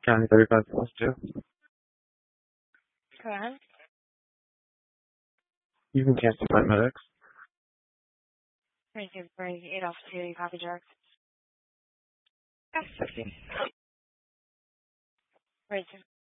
County 35 plus 2. Go ahead. You can cancel my medics. Thank you for 8 off 2, copy Jack. Yes. Right.